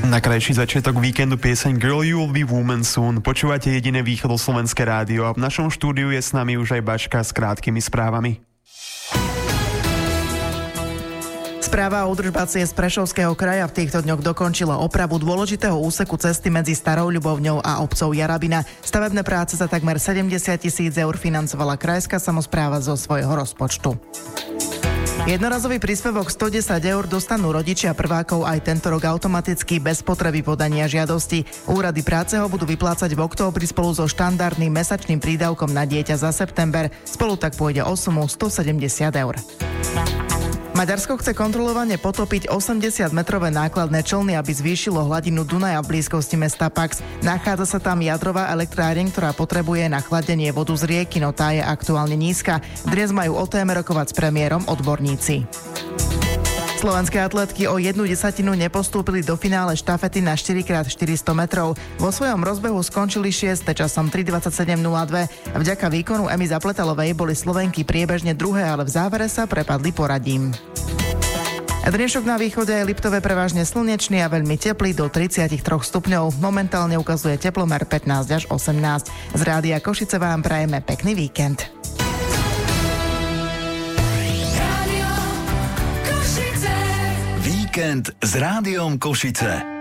Na krajší začiatok víkendu pieseň Girl You Will Be Woman Soon. Počúvate jediné východoslovenské rádio a v našom štúdiu je s nami už aj Bačka s krátkými správami. Správa o údržbacie z Prešovského kraja v týchto dňoch dokončila opravu dôležitého úseku cesty medzi Starou Ľubovňou a obcou Jarabina. Stavebné práce za takmer 70 000 eur financovala krajská samospráva zo svojho rozpočtu. Jednorazový príspevok 110 eur dostanú rodičia prvákov aj tento rok automaticky bez potreby podania žiadosti. Úrady práce ho budú vyplácať v októbri spolu so štandardným mesačným prídavkom na dieťa za september. Spolu tak pôjde o sumu 170 eur. Maďarsko chce kontrolovane potopiť 80-metrové nákladné člny, aby zvýšilo hladinu Dunaja v blízkosti mesta Pax. Nachádza sa tam jadrová elektráreň, ktorá potrebuje na chladenie vodu z rieky, no tá je aktuálne nízka. Dnes majú o téme rokovať s premiérom odborníci. Slovenské atletky o 1/10 nepostúpili do finále štafety na 4x400 metrov. Vo svojom rozbehu skončili 6. časom 3:27:02. Vďaka výkonu Emy Zapletalovej boli Slovenky priebežne druhé, ale v závere sa prepadli poradím. Dnešok na východe je Liptové prevažne slnečný a veľmi teplý do 33 stupňov. Momentálne ukazuje teplomer 15 až 18. Z Rádia Košice vám prajeme pekný víkend. Víkend s Rádiom Košice.